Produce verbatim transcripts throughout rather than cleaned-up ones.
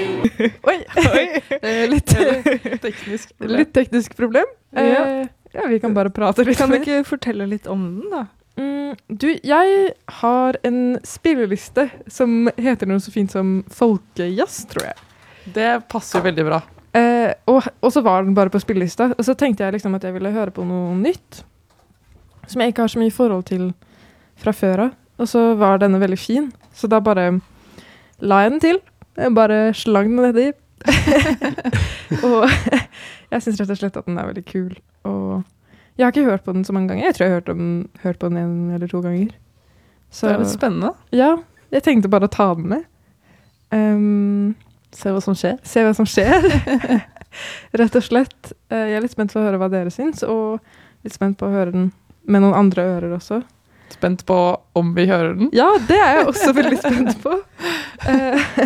Oi, Oi. litt, teknisk litt teknisk problem. Ja. Eh, ja, vi kan bare prate litt. Kan du ikke fortelle litt om den da? Mm, du, jeg har en spilleliste som heter noe så fint som folkejazz, tror jeg. Det passer veldig bra. Eh, og, og så var den bare på spillelista, og så tenkte jeg liksom at jeg ville høre på noe nytt, som jeg ikke har så mye forhold til fra før av. Og så var denne veldig fin, så da bare la jeg den til. Jeg bare slang den ned i. Og jeg synes rett og slett at den er veldig kul. Og jeg har ikke hørt på den så mange ganger. Jeg tror jeg har hørt, om, hørt på den en eller to ganger. Så, det er litt spennende. Ja, jeg tenkte bare å ta den med. Um, se hva som skjer. Se hva som skjer. Rett og slett. Uh, jeg er litt spent på å høre hva dere syns, og litt spent på å høre den med noen andre ører også. Spent på om vi hører den? Ja, det er jeg også veldig spent på. Uh,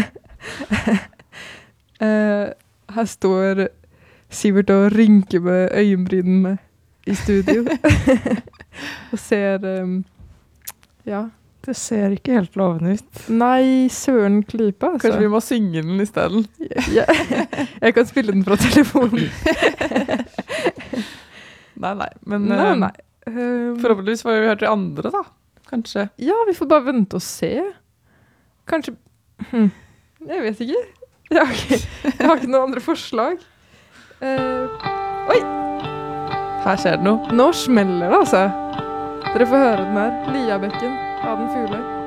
uh, her står Sivert og rynker med øyenbrynene i studio. Og ser, um, ja. Det ser ikke helt lovende ut. Nei, søren klype, altså. Kanskje vi må synge den i stedet? Ja, jeg kan spille den fra telefonen. Nei, nei. Men nei, nei. Um, forhåpentligvis får vi høre til andre da. Kanskje. Ja, vi får bare vente og se. Kanskje... Hm. Jeg vet ikke. Jeg har ikke, jeg har ikke noen andre forslag. Uh, oi! Her skjer det noe. Nå smeller det, altså. Dere får høre den her. Liabekken av den fugle.